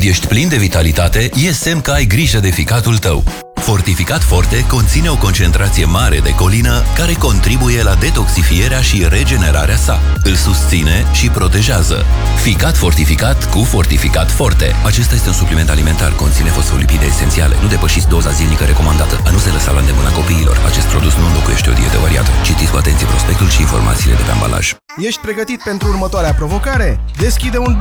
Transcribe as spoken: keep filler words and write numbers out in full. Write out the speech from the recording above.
ești plin de vitalitate, e semn că ai grijă de ficatul tău. Fortificat Forte conține o concentrație mare de colină care contribuie la detoxifierea și regenerarea sa. Îl susține și protejează. Ficat fortificat cu Fortificat Forte. Acesta este un supliment alimentar, conține fosfolipide esențiale. Nu depășiți doza zilnică recomandată. A nu se lăsa la îndemâna copiilor. Acest produs nu înlocuiește o dietă variată. Citiți cu atenție prospectul și informațiile de pe ambalaj. Ești pregătit pentru următoarea provocare? Deschide un